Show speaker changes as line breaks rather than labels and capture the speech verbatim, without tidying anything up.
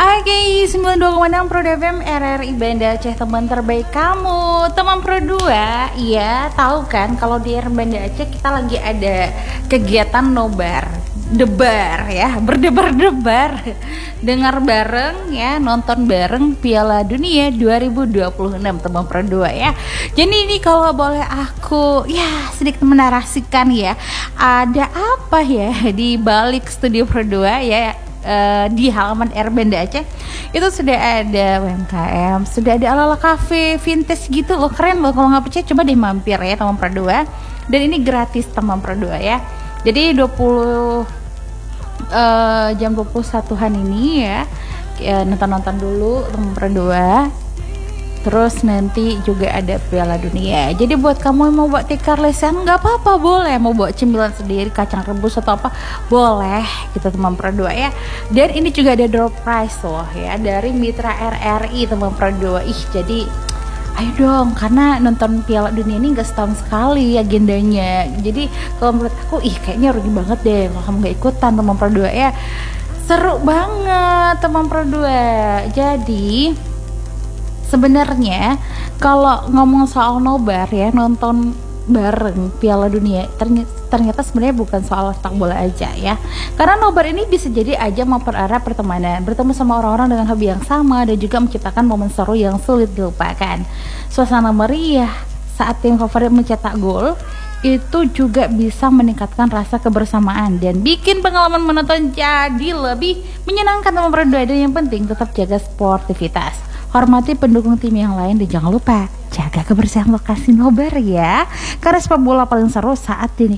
Oke, sembilan puluh dua koma enam Pro F M R R I Banda Aceh, teman terbaik kamu. Teman Pro dua, iya tahu kan kalau di R R I Banda Aceh kita lagi ada kegiatan nobar, debar ya, berdebar-debar. Dengar bareng ya, nonton bareng Piala Dunia dua ribu dua puluh enam teman Pro dua ya. Jadi ini kalau boleh aku ya sedikit menarasikan ya, ada apa ya di balik studio Pro dua ya. Uh, di halaman R R I Banda Aceh itu sudah ada U M K M, sudah ada ala-ala cafe vintage gitu loh, keren loh. Kalau nggak percaya coba deh mampir ya teman Pro dua, dan ini gratis teman Pro dua ya. Jadi dua puluh uh, jam dua puluh satuan ini ya, ya nonton-nonton dulu teman Pro dua. Terus nanti juga ada Piala Dunia. Jadi buat kamu yang mau bawa tikar lesehan nggak apa-apa, boleh. Mau bawa cemilan sendiri, kacang rebus atau apa, boleh. Kita teman Pro dua ya. Dan ini juga ada door prize loh ya dari Mitra R R I teman Pro dua. Ih, jadi ayo dong, karena nonton Piala Dunia ini nggak setahun sekali agendanya. Jadi kalau menurut aku, ih kayaknya rugi banget deh kalau kamu nggak ikutan teman Pro dua ya. Seru banget teman Pro dua. Jadi sebenarnya kalau ngomong soal nobar ya, nonton bareng Piala Dunia, ternyata, ternyata sebenarnya bukan soal sepak bola aja ya. Karena nobar ini bisa jadi ajang mempererat pertemanan, bertemu sama orang-orang dengan hobi yang sama, dan juga menciptakan momen seru yang sulit dilupakan. Suasana meriah saat tim favorit mencetak gol itu juga bisa meningkatkan rasa kebersamaan dan bikin pengalaman menonton jadi lebih menyenangkan teman Pro dua. Dan yang penting tetap jaga sportivitas, hormati pendukung tim yang lain, dan jangan lupa jaga kebersihan lokasi nobar ya, karena sepak bola paling seru saat ini